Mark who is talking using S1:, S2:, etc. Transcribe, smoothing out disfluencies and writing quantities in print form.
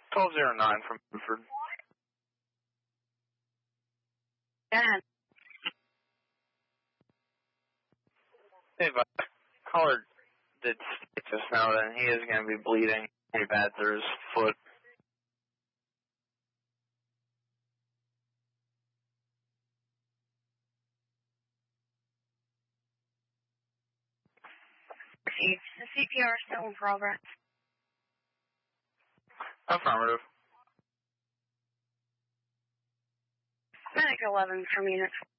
S1: 1209 from Buford.
S2: Dan.
S1: Hey, but caller did state just now that he is going to be bleeding pretty bad through his foot.
S2: The CPR is still in progress.
S1: Affirmative.
S2: Medic 11 from unit